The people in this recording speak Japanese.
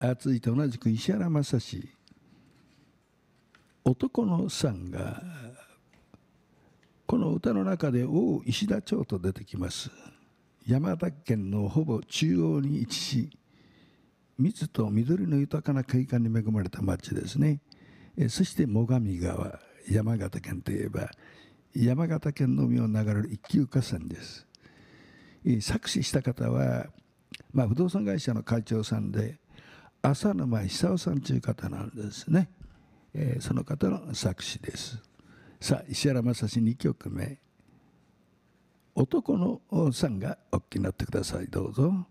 続いて同じく石原正史、男のさんがこの歌の中で大石田町と出てきます。山形県のほぼ中央に位置し、水と緑の豊かな景観に恵まれた町ですね。そして最上川、山形県といえば山形県の海を流れる一級河川です。作詞した方は、不動産会社の会長さんで浅沼久夫さんという方なんですね。その方の作詞です。さあ、石原正史2曲目、男のさんがお聴きになってください。どうぞ。